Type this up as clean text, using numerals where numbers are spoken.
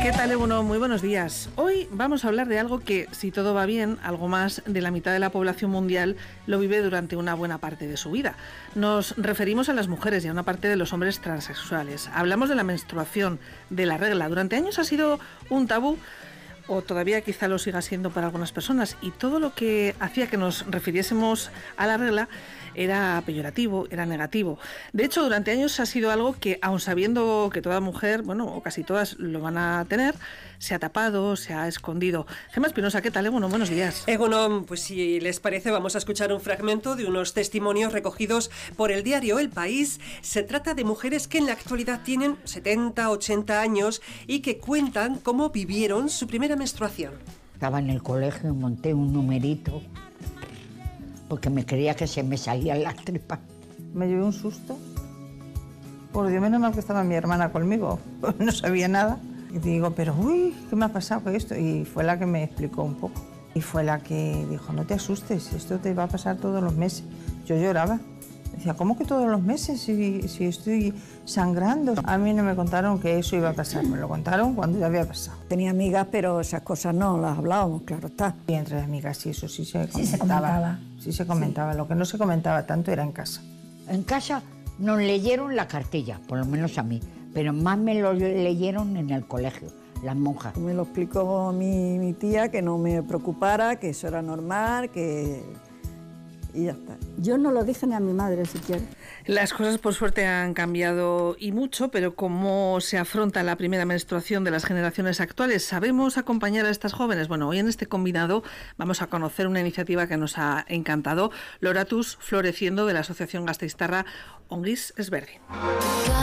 ¿Qué tal, Eguno? Muy buenos días. Hoy vamos a hablar de algo que, si todo va bien, algo más de la mitad de la población mundial lo vive durante una buena parte de su vida. Nos referimos a las mujeres y a una parte de los hombres transexuales. Hablamos de la menstruación, de la regla. Durante años ha sido un tabú, o todavía quizá lo siga siendo para algunas personas, y todo lo que hacía que nos refiriésemos a la regla era peyorativo, era negativo. De hecho, durante años ha sido algo que, aun sabiendo que toda mujer, bueno, o casi todas lo van a tener, se ha tapado, se ha escondido. Gemma Espinosa, ¿qué tal, Egunon? Buenos días. Egunon, pues si les parece vamos a escuchar un fragmento de unos testimonios recogidos por el diario El País. Se trata de mujeres que en la actualidad tienen 70, 80 años y que cuentan cómo vivieron su primera menstruación. Estaba en el colegio y monté un numerito porque me creía que se me salían las tripas. Me llevé un susto. Por Dios, menos mal que estaba mi hermana conmigo, no sabía nada. Y digo, pero uy, ¿qué me ha pasado con esto? Y fue la que me explicó un poco. Y fue la que dijo, no te asustes, esto te va a pasar todos los meses. Yo lloraba. Decía, ¿cómo que todos los meses si estoy sangrando? A mí no me contaron que eso iba a pasar, me lo contaron cuando ya había pasado. Tenía amigas, pero esas cosas no las hablábamos, claro está. Y entre amigas sí, eso sí se comentaba. Sí se comentaba. Sí. Lo que no se comentaba tanto era en casa. En casa nos leyeron la cartilla, por lo menos a mí, pero más me lo leyeron en el colegio, las monjas. Me lo explicó mi tía, que no me preocupara, que eso era normal, y ya está. Yo no lo dije ni a mi madre siquiera. Las cosas por suerte han cambiado y mucho, pero ¿cómo se afronta la primera menstruación de las generaciones actuales? ¿Sabemos acompañar a estas jóvenes? Bueno, hoy en este combinado vamos a conocer una iniciativa que nos ha encantado, Loratus Floreciendo, de la Asociación Gasteiztarra Ongiz Ezberdin.